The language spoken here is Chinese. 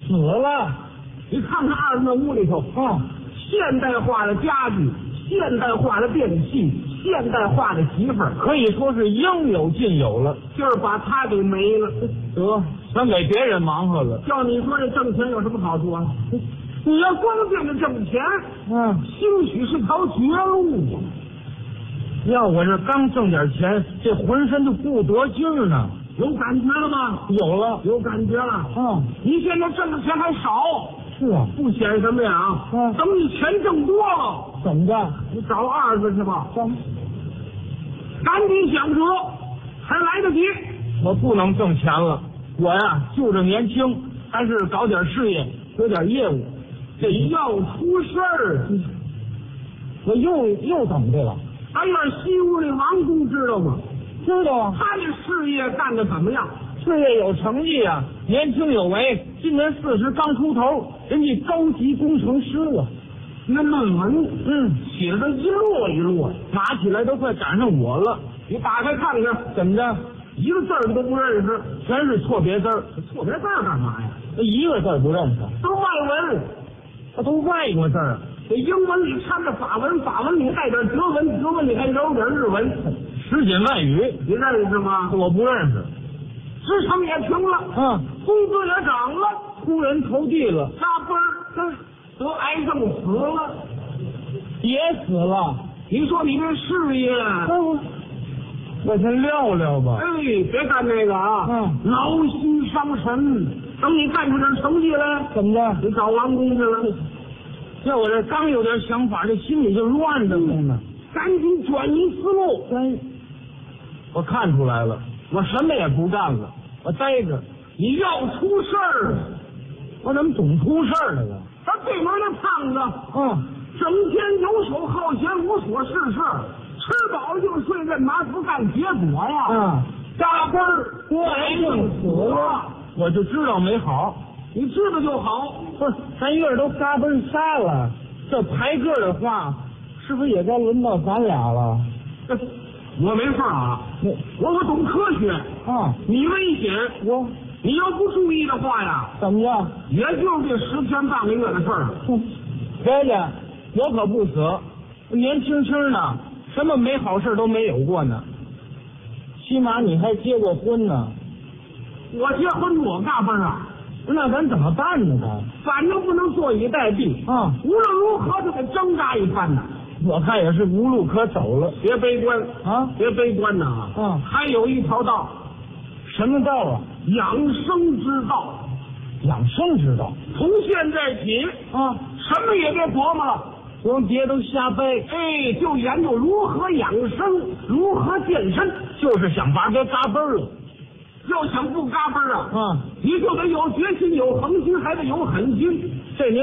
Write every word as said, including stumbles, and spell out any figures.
死了。 你看看二那屋里头， 啊， 现代化的家具，现代化的电器，现代化的媳妇儿， 可以说是应有尽有了。 今儿把他给没了， 得，全给别人忙活了。 叫你说这挣钱有什么好处啊？你要光惦着挣钱， 嗯， 兴许是条绝路啊！ 要我这刚挣点钱，这浑身就不得劲儿呢。 有感觉了吗？ 有了， 有感觉了。 嗯， 你现在挣的钱还少， 是啊， 不显什么呀？ 嗯， 等你钱挣多了， 怎么着？ 你找二子去吧。 怎么？ 赶紧想辙，还来得及。 我不能挣钱了，我呀就着年轻，还是搞点事业，有点业务。 这要出事儿， 我又又怎么的了？ 哎呀，西屋那王公知道吗？ 知道啊， 他这事业干得怎么样？ 事业有成绩啊，年轻有为，今年四十刚出头，人家高级工程师了。 那论文， 嗯， 写的一摞一摞， 拿起来都快赶上我了。 你打开看看， 怎么着？ 一个字儿都不认识， 全是错别字儿， 错别字儿干嘛呀？ 那一个字儿不认识， 都外文， 他都外国字儿。 这英文里掺着法文，法文里带点德文，德文里还揉点日文， 十锦外语， 你认识吗？ 我不认识。 职场也停了， 嗯， 工资也涨了， 出人头地了， 嘎嘣儿得癌症死了。 也死了。 你说你这事业， 嗯，我先撂撂吧。 哎，别干这个啊！ 嗯， 劳心伤神。等你干出点成绩来， 怎么着？ 你找王工去了。 要我这刚有点想法，这心里就乱着呢。 赶紧转移思路。 哎，我看出来了，我什么也不干了，我待着。 你要出事儿， 我怎么总出事儿了呢？ 他对门那胖子， 嗯， 整天游手好闲，无所事事，吃饱了就睡，认马不干，结果呀， 嗯， 嘎嘣儿得癌症死了。我就知道没好， 你知道就好。 不是，咱院儿都嘎嘣杀了，这排个的话，是不是也该轮到咱俩了？ 我没事啊， 我我我懂科学啊， 你危险， 我你要不注意的话呀， 怎么着？ 也就是这十天半个月的事儿。 别介，我可不死，年轻轻的，什么美好事都没有过呢。起码你还结过婚呢。 我结婚我嘎嘣啊， 那咱怎么办呢？咱反正不能坐以待毙啊， 无论如何都得挣扎一番呐。 我看也是无路可走了。 别悲观啊， 别悲观呐！ 嗯， 还有一条道， 什么道啊？ 养生之道。 养生之道。 从现在起啊， 什么也别琢磨了， 我们别都瞎背， 哎，就研究如何养生，如何健身， 就是想把这嘎嘣了。 要想不嘎嘣啊， 啊， 你就得有决心，有恒心，还得有狠心。 这您